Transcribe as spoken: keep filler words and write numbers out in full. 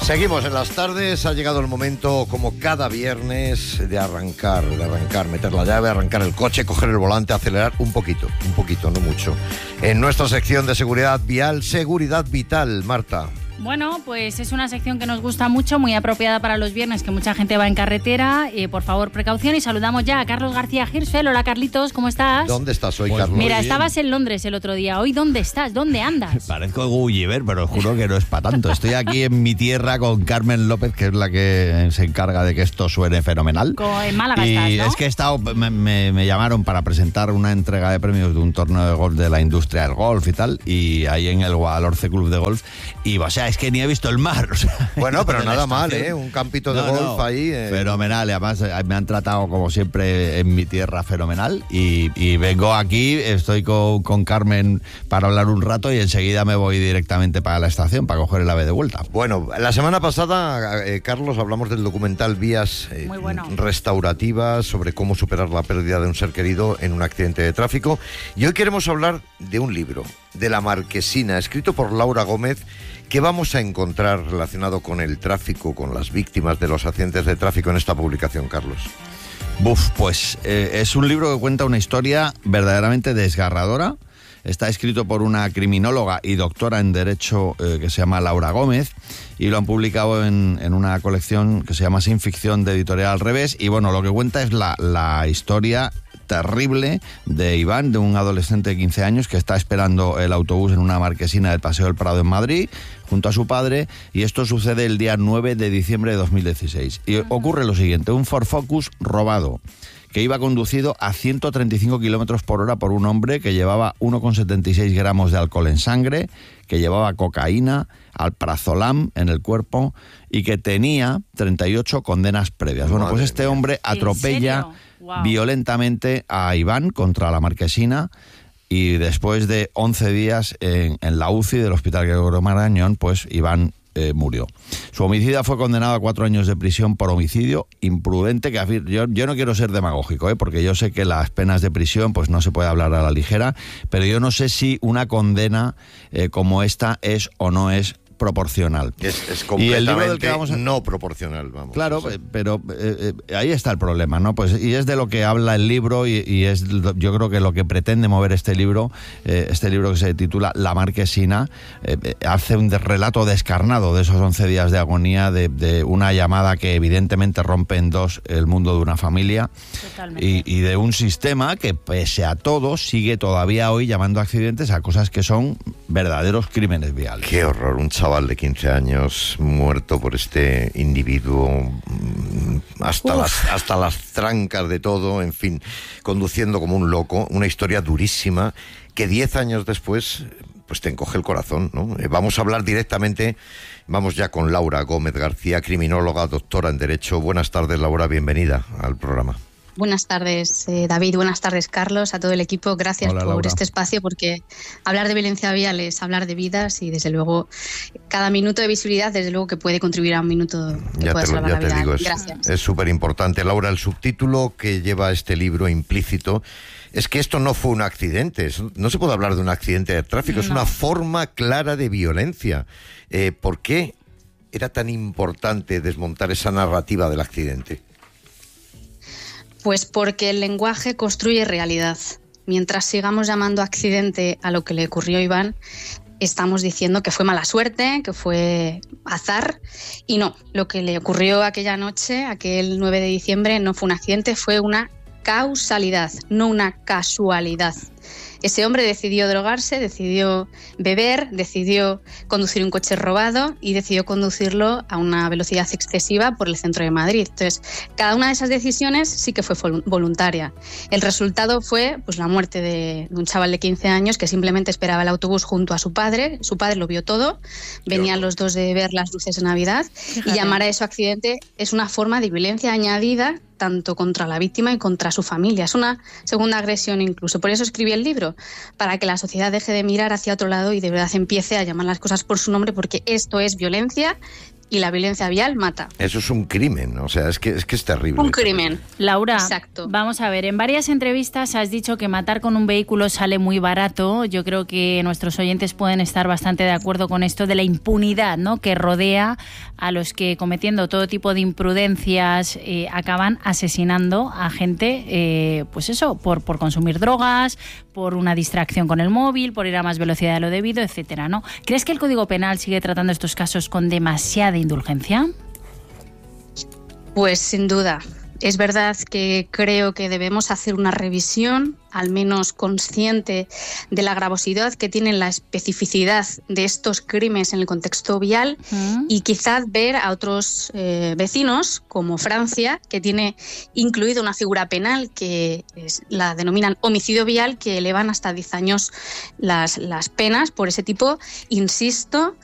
Seguimos en las tardes, ha llegado el momento, como cada viernes, de arrancar, de arrancar, meter la llave, arrancar el coche, coger el volante, acelerar un poquito, un poquito, no mucho. En nuestra sección de seguridad vial, Seguridad Vital, Marta. Bueno, pues es una sección que nos gusta mucho, muy apropiada para los viernes, que mucha gente va en carretera. Eh, por favor, precaución, y saludamos ya a Carlos García Hirschfeld. Hola, Carlitos, ¿cómo estás? ¿Dónde estás hoy, Pues Carlos? Mira, estabas en Londres el otro día. ¿Hoy dónde estás? ¿Dónde andas? Parezco Gulliver, pero os juro que no es para tanto. Estoy aquí en mi tierra con Carmen López, que es la que se encarga de que esto suene fenomenal. Co- en Málaga y estás, ¿no? es que he estado, me, me, me llamaron para presentar una entrega de premios de un torneo de golf de la industria del golf y tal, y ahí en el Guadalhorce Club de Golf, y o sea, es que ni he visto el mar. O sea, Bueno, pero de la nada mal, estación. ¿eh? Un campito de No, golf no, ahí. Eh. Fenomenal, y además eh, me han tratado como siempre en mi tierra fenomenal, y, y vengo aquí, estoy con, con Carmen para hablar un rato y enseguida me voy directamente para la estación para coger el ave de vuelta. Bueno, la semana pasada, eh, Carlos, hablamos del documental Vías eh, Muy bueno. Restaurativas, sobre cómo superar la pérdida de un ser querido en un accidente de tráfico. Y hoy queremos hablar de un libro, de La Marquesina, escrito por Laura Gómez. ¿Qué vamos a encontrar relacionado con el tráfico, con las víctimas de los accidentes de tráfico en esta publicación, Carlos? Buf, pues eh, es un libro que cuenta una historia verdaderamente desgarradora. Está escrito por una criminóloga y doctora en Derecho eh, que se llama Laura Gómez, y lo han publicado en, en una colección que se llama Sin Ficción, de Editorial Al Revés. Y bueno, lo que cuenta es la, la historia terrible de Iván, de un adolescente de quince años que está esperando el autobús en una marquesina del Paseo del Prado en Madrid, junto a su padre, y esto sucede el día nueve de diciembre de dos mil dieciséis. Y ocurre lo siguiente: un Ford Focus robado, que iba conducido a ciento treinta y cinco kilómetros por hora por un hombre que llevaba uno coma setenta y seis gramos de alcohol en sangre, que llevaba cocaína, alprazolam en el cuerpo y que tenía treinta y ocho condenas previas. Bueno, Madre pues este mía. hombre atropella ¿En serio? Wow. violentamente a Iván contra la marquesina, y después de once días en, en la U C I del Hospital Gregorio Marañón, pues Iván Eh, murió. Su homicida fue condenado a cuatro años de prisión por homicidio imprudente, que afir- yo, yo no quiero ser demagógico, ¿eh? porque yo sé que las penas de prisión pues no se puede hablar a la ligera, pero yo no sé si una condena eh, como esta es o no es proporcional. Es, es Y el libro del completamente que vamos a- no proporcional, vamos. Claro, O sea, eh, pero eh, eh, ahí está el problema, ¿no? Pues y es de lo que habla el libro, y, y es lo- yo creo que lo que pretende mover este libro, eh, este libro que se titula La Marquesina, eh, eh, hace un de- relato descarnado de esos once días de agonía, de, de una llamada que evidentemente rompe en dos el mundo de una familia, Totalmente. y, y de un sistema que, pese a todo, sigue todavía hoy llamando accidentes a cosas que son verdaderos crímenes viales. Qué horror, un chaval de quince años muerto por este individuo, mm, hasta las, hasta las trancas de todo, en fin, conduciendo como un loco, una historia durísima que diez años después pues te encoge el corazón, ¿no? Eh, Vamos a hablar directamente, vamos ya con Laura Gómez García, criminóloga, doctora en Derecho. Buenas tardes, Laura, bienvenida al programa. Buenas tardes, eh, David. Buenas tardes, Carlos, a todo el equipo. Gracias Hola, por Laura. este espacio, porque hablar de violencia vial es hablar de vidas, y desde luego cada minuto de visibilidad, desde luego que puede contribuir a un minuto que Ya pueda te, lo- salvar ya la te vida. digo, es Gracias. es súper importante. Laura, el subtítulo que lleva este libro implícito es que esto no fue un accidente. Es- no se puede hablar de un accidente de tráfico, es No. una forma clara de violencia. Eh, ¿Por qué era tan importante desmontar esa narrativa del accidente? Pues porque el lenguaje construye realidad. Mientras sigamos llamando accidente a lo que le ocurrió a Iván, estamos diciendo que fue mala suerte, que fue azar, y no, lo que le ocurrió aquella noche, aquel nueve de diciembre, no fue un accidente, fue una causalidad, no una casualidad. Ese hombre decidió drogarse, decidió beber, decidió conducir un coche robado y decidió conducirlo a una velocidad excesiva por el centro de Madrid. Entonces, cada una de esas decisiones sí que fue vol- voluntaria. El resultado fue pues, la muerte de, de un chaval de quince años que simplemente esperaba el autobús junto a su padre. Su padre lo vio todo, venían los dos de ver las luces de Navidad. Fíjate. Y llamar a eso accidente es una forma de violencia añadida tanto contra la víctima y contra su familia. Es una segunda agresión incluso. Por eso escribí el libro, para que la sociedad deje de mirar hacia otro lado y de verdad empiece a llamar las cosas por su nombre, porque esto es violencia y la violencia vial mata. Eso es un crimen, o sea, es que es, que es terrible. Un crimen. Laura, Exacto. Vamos a ver, en varias entrevistas has dicho que matar con un vehículo sale muy barato. Yo creo que nuestros oyentes pueden estar bastante de acuerdo con esto de la impunidad, ¿no?, que rodea a los que, cometiendo todo tipo de imprudencias, eh, acaban asesinando a gente, eh, pues eso, por, por consumir drogas, por una distracción con el móvil, por ir a más velocidad de lo debido, etcétera, ¿no? ¿Crees que el Código Penal sigue tratando estos casos con demasiada indulgencia? Pues sin duda. Es verdad que creo que debemos hacer una revisión, al menos consciente de la gravosidad que tiene la especificidad de estos crímenes en el contexto vial, uh-huh. y quizás ver a otros eh, vecinos, como Francia, que tiene incluido una figura penal que es, la denominan homicidio vial, que elevan hasta diez años las, las penas por ese tipo, insisto,